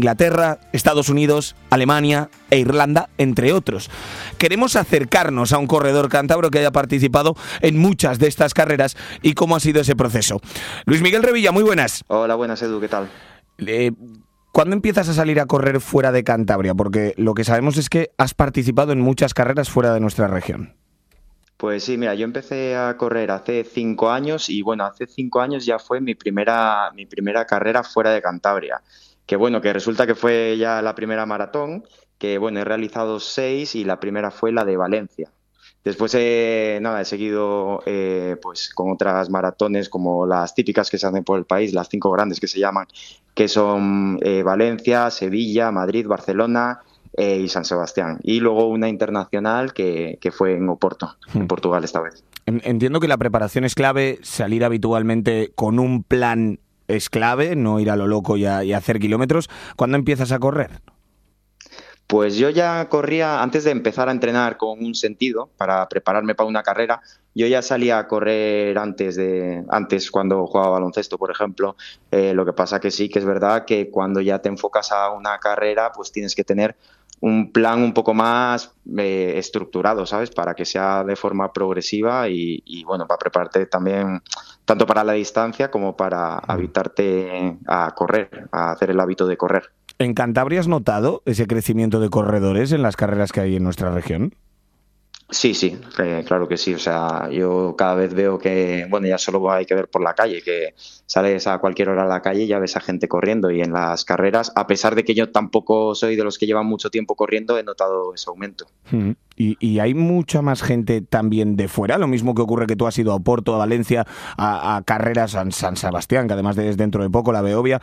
Inglaterra, Estados Unidos, Alemania e Irlanda, entre otros. Queremos acercarnos a un corredor cántabro que haya participado en muchas de estas carreras y cómo ha sido ese proceso. Luis Miguel Revilla, muy buenas. Hola, buenas, Edu, ¿qué tal? ¿Cuándo empiezas a salir a correr fuera de Cantabria? Porque lo que sabemos es que has participado en muchas carreras fuera de nuestra región. Pues sí, mira, yo empecé a correr hace 5 años y bueno, hace 5 años ya fue mi primera carrera fuera de Cantabria. Que bueno, que resulta que fue ya la primera maratón, que bueno, he realizado 6 y la primera fue la de Valencia. Después he seguido pues con otras maratones como las típicas que se hacen por el país, las 5 grandes que se llaman, que son Valencia, Sevilla, Madrid, Barcelona y San Sebastián. Y luego una internacional que fue en Oporto, en Portugal esta vez. Entiendo que la preparación es clave, salir habitualmente con un plan es clave, no ir a lo loco y hacer kilómetros. ¿Cuándo empiezas a correr? Pues yo ya corría, antes de empezar a entrenar con un sentido para prepararme para una carrera, yo ya salía a correr antes cuando jugaba baloncesto, por ejemplo. Lo que pasa que sí, que es verdad que cuando ya te enfocas a una carrera, pues tienes que tener un plan un poco más estructurado, ¿sabes? Para que sea de forma progresiva y bueno, para prepararte también tanto para la distancia como para habitarte a correr, a hacer el hábito de correr. ¿En Cantabria has notado ese crecimiento de corredores en las carreras que hay en nuestra región? Sí, claro que sí. O sea, yo cada vez veo que, bueno, ya solo hay que ver por la calle, que sales a cualquier hora a la calle y ya ves a gente corriendo. Y en las carreras, a pesar de que yo tampoco soy de los que llevan mucho tiempo corriendo, he notado ese aumento. ¿Y hay mucha más gente también de fuera? Lo mismo que ocurre que tú has ido a Oporto, a Valencia, a carreras en San Sebastián, que además es dentro de poco, la Beovia.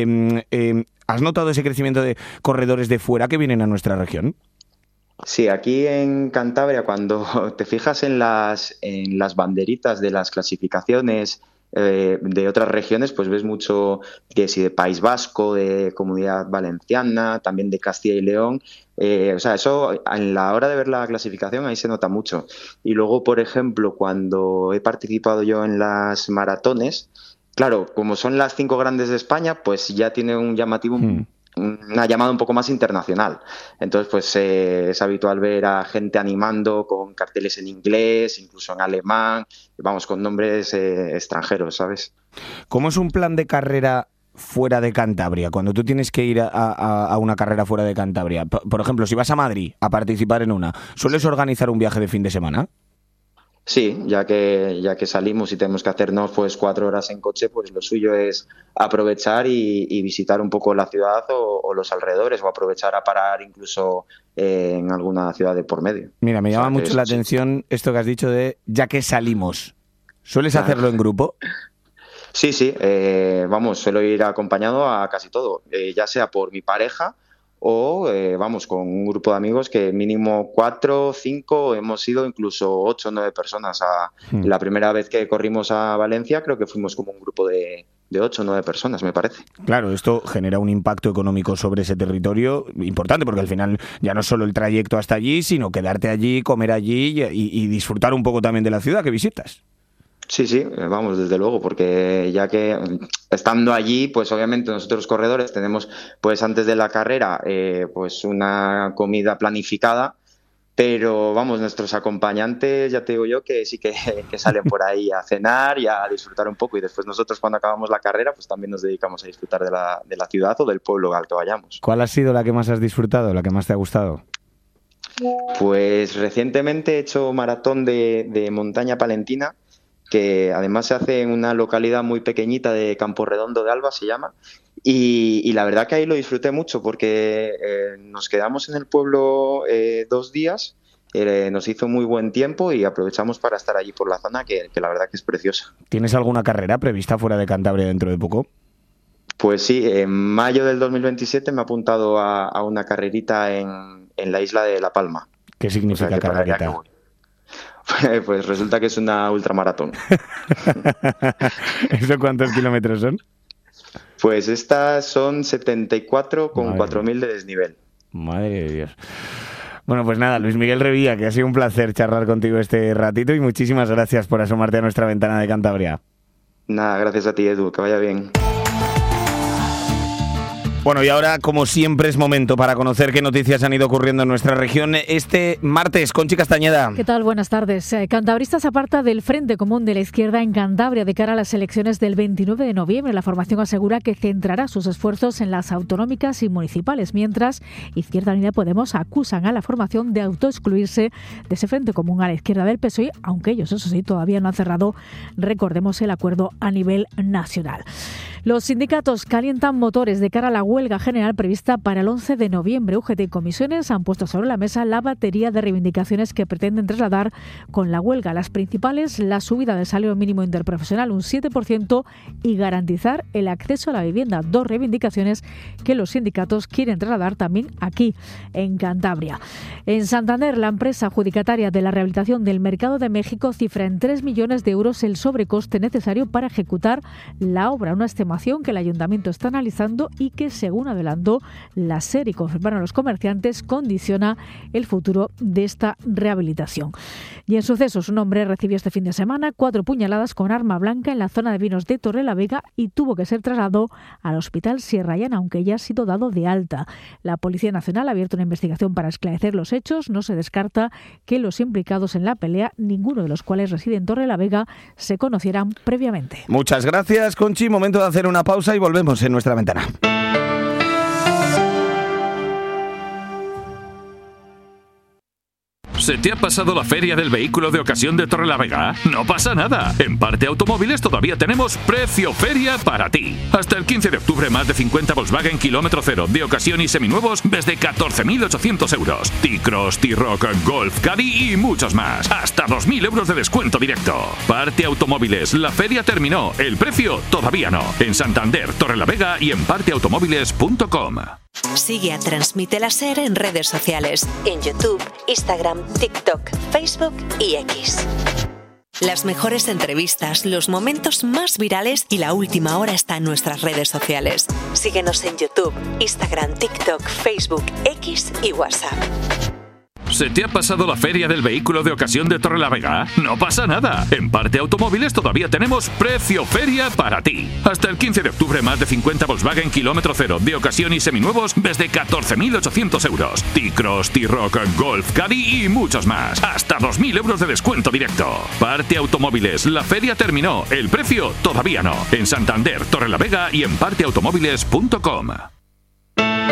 ¿Has notado ese crecimiento de corredores de fuera que vienen a nuestra región? Sí, aquí en Cantabria, cuando te fijas en las banderitas de las clasificaciones de otras regiones, pues ves mucho que sí, de País Vasco, de Comunidad Valenciana, también de Castilla y León. O sea, eso en la hora de ver la clasificación ahí se nota mucho. Y luego, por ejemplo, cuando he participado yo en las maratones, claro, como son las 5 grandes de España, pues ya tiene un llamativo una llamada un poco más internacional. Entonces, pues es habitual ver a gente animando con carteles en inglés, incluso en alemán, vamos, con nombres extranjeros, ¿sabes? ¿Cómo es un plan de carrera fuera de Cantabria? Cuando tú tienes que ir a una carrera fuera de Cantabria, por ejemplo, si vas a Madrid a participar en una, ¿sueles organizar un viaje de fin de semana? Sí, ya que salimos y tenemos que hacernos pues 4 horas en coche, pues lo suyo es aprovechar y visitar un poco la ciudad o los alrededores, o aprovechar a parar incluso en alguna ciudad de por medio. Mira, me llama mucho la atención esto que has dicho de ya que salimos. ¿Sueles hacerlo en grupo? Sí, vamos, suelo ir acompañado a casi todo, ya sea por mi pareja o vamos, con un grupo de amigos que mínimo 4, 5, hemos ido incluso 8 o 9 personas. La primera vez que corrimos a Valencia creo que fuimos como un grupo de 8 o 9 personas, me parece. Claro, esto genera un impacto económico sobre ese territorio importante, porque al final ya no es solo el trayecto hasta allí, sino quedarte allí, comer allí y disfrutar un poco también de la ciudad que visitas. Sí, vamos, desde luego, porque ya que estando allí, pues obviamente nosotros los corredores tenemos, pues antes de la carrera, pues una comida planificada, pero vamos, nuestros acompañantes, ya te digo yo, que sí que salen por ahí a cenar y a disfrutar un poco, y después nosotros cuando acabamos la carrera, pues también nos dedicamos a disfrutar de la ciudad o del pueblo al que vayamos. ¿Cuál ha sido la que más has disfrutado, la que más te ha gustado? Pues recientemente he hecho maratón de montaña palentina, que además se hace en una localidad muy pequeñita de Camporredondo de Alba, se llama, y la verdad que ahí lo disfruté mucho porque nos quedamos en el pueblo 2 días, nos hizo muy buen tiempo y aprovechamos para estar allí por la zona, que la verdad que es preciosa. ¿Tienes alguna carrera prevista fuera de Cantabria dentro de poco? Pues sí, en mayo del 2027 me he apuntado a una carrerita en la isla de La Palma. ¿Qué significa carrerita? Pues resulta que es una ultramaratón. ¿Eso cuántos kilómetros son? Pues estas son 74 con 4.000 de desnivel. Madre de Dios. Bueno, pues nada, Luis Miguel Revilla, que ha sido un placer charlar contigo este ratito y muchísimas gracias por asomarte a nuestra ventana de Cantabria. Nada, gracias a ti, Edu, que vaya bien. Bueno, y ahora, como siempre, es momento para conocer qué noticias han ido ocurriendo en nuestra región este martes. Conchi Castañeda. ¿Qué tal? Buenas tardes. Cantabrista se aparta del Frente Común de la Izquierda en Cantabria de cara a las elecciones del 29 de noviembre. La formación asegura que centrará sus esfuerzos en las autonómicas y municipales, mientras Izquierda Unida y Podemos acusan a la formación de autoexcluirse de ese Frente Común a la izquierda del PSOE, aunque ellos, eso sí, todavía no han cerrado, recordemos, el acuerdo a nivel nacional. Los sindicatos calientan motores de cara a la huelga general prevista para el 11 de noviembre. UGT y comisiones han puesto sobre la mesa la batería de reivindicaciones que pretenden trasladar con la huelga. Las principales, la subida del salario mínimo interprofesional un 7% y garantizar el acceso a la vivienda. Dos reivindicaciones que los sindicatos quieren trasladar también aquí, en Cantabria. En Santander, la empresa adjudicataria de la rehabilitación del Mercado de México cifra en 3 millones de euros el sobrecoste necesario para ejecutar la obra, una estimación que el ayuntamiento está analizando y que, según adelantó la SER y confirmaron los comerciantes, condiciona el futuro de esta rehabilitación. Y en sucesos, un hombre recibió este fin de semana 4 puñaladas con arma blanca en la zona de Vinos de Torrelavega y tuvo que ser trasladado al Hospital Sierra Llana, aunque ya ha sido dado de alta. La Policía Nacional ha abierto una investigación para esclarecer los hechos. No se descarta que los implicados en la pelea, ninguno de los cuales reside en Torrelavega, se conocieran previamente. Muchas gracias, Conchi. Momento de hacer una pausa y volvemos en nuestra ventana. ¿Se te ha pasado la feria del vehículo de ocasión de Torrelavega? No pasa nada. En Parte Automóviles todavía tenemos precio feria para ti. Hasta el 15 de octubre, más de 50 Volkswagen kilómetro cero de ocasión y seminuevos desde 14.800 euros. T-Cross, T-Roc, Golf, Caddy y muchos más. Hasta 2.000 euros de descuento directo. Parte Automóviles, la feria terminó. El precio todavía no. En Santander, Torrelavega y en parteautomóviles.com. Sigue a Transmite la SER en redes sociales, en YouTube, Instagram, TikTok, Facebook y X. Las mejores entrevistas, los momentos más virales y la última hora está en nuestras redes sociales. Síguenos en YouTube, Instagram, TikTok, Facebook, X y WhatsApp. ¿Se te ha pasado la feria del vehículo de ocasión de Torrelavega? No pasa nada. En Parte Automóviles todavía tenemos precio feria para ti. Hasta el 15 de octubre, más de 50 Volkswagen kilómetro cero de ocasión y seminuevos desde 14.800 euros. T-Cross, T-Roc, Golf, Caddy y muchos más. Hasta 2.000 euros de descuento directo. Parte Automóviles, la feria terminó. El precio todavía no. En Santander, Torrelavega y en parteautomóviles.com.